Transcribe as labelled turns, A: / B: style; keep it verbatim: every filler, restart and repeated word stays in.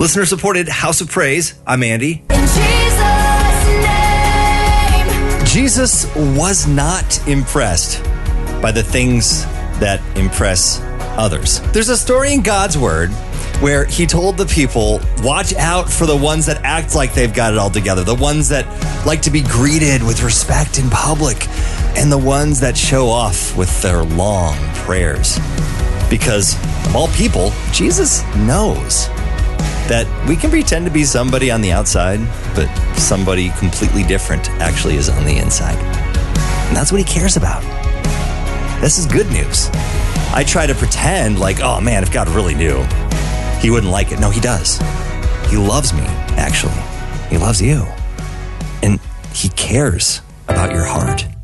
A: Listener-supported House of Praise. I'm Andy.
B: In Jesus' name.
A: Jesus was not impressed by the things that impress others. There's a story in God's Word where he told the people, watch out for the ones that act like they've got it all together, the ones that like to be greeted with respect in public, and the ones that show off with their long prayers. Because of all people, Jesus knows that we can pretend to be somebody on the outside, but somebody completely different actually is on the inside. And that's what he cares about. This is good news. I try to pretend like, oh man, if God really knew, he wouldn't like it. No, he does. He loves me, actually. He loves you. And he cares about your heart.